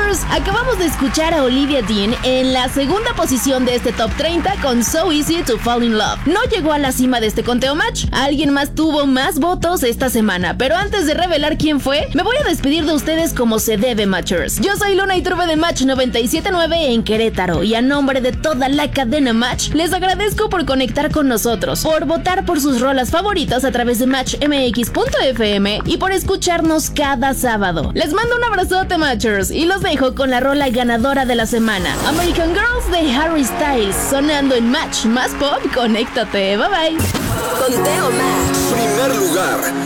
Matchers, acabamos de escuchar a Olivia Dean en la segunda posición de este Top 30 con So Easy to Fall in Love. No llegó a la cima de este conteo Match. Alguien más tuvo más votos esta semana, pero antes de revelar quién fue, me voy a despedir de ustedes como se debe, Matchers. Yo soy Luna Iturbe de Match 97.9 en Querétaro y a nombre de toda la cadena Match, les agradezco por conectar con nosotros, por votar por sus rolas favoritas a través de matchmx.fm y por escucharnos cada sábado. Les mando un abrazote, Matchers, y los dejo con la rola ganadora de la semana, American Girls de Harry Styles, sonando en Match Más Pop. Conéctate, bye bye. Conteo Match. Primer lugar.